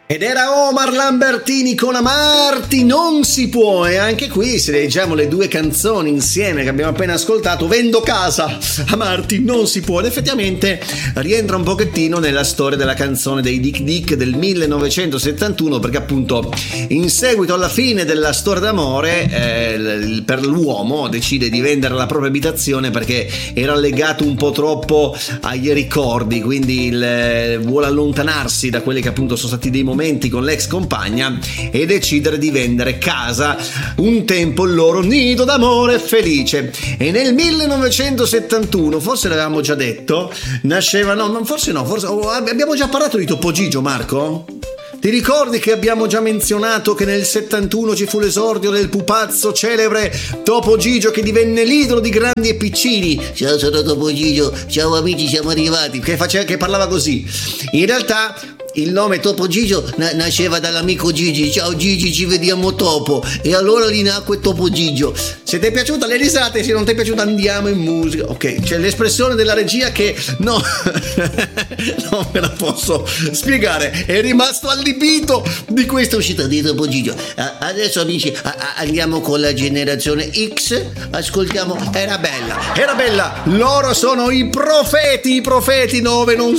Ed era Omar Lambertini con Amarti non si può, e anche qui se leggiamo le due canzoni insieme che abbiamo appena ascoltato, Vendo casa, Amarti non si può, ed effettivamente rientra un pochettino nella storia della canzone dei Dick Dick del 1971, perché appunto in seguito alla fine della storia d'amore per l'uomo decide di vendere la propria abitazione perché era legato un po' troppo agli ricordi, quindi vuole allontanarsi da quelli che appunto sono stati dei momenti con l'ex compagna e decidere di vendere casa, un tempo il loro nido d'amore felice. E nel 1971, forse l'avevamo già detto, nasceva, forse abbiamo già parlato di Topo Gigio, Marco? Ti ricordi che abbiamo già menzionato che nel 71 ci fu l'esordio del pupazzo celebre Topo Gigio, che divenne l'idolo di grandi e piccini? Ciao, sono Topo Gigio, ciao amici, siamo arrivati, che parlava così. In realtà il nome Topo Gigio nasceva dall'amico Gigi. Ciao Gigi, ci vediamo dopo. E allora lì nacque Topo Gigio. Se ti è piaciuta le risate, se non ti è piaciuta andiamo in musica. Ok, c'è l'espressione della regia che no non me la posso spiegare, è rimasto allibito di questa uscita di Topo Gigio. Adesso amici andiamo con la generazione X, ascoltiamo Era bella, loro sono i profeti 9 non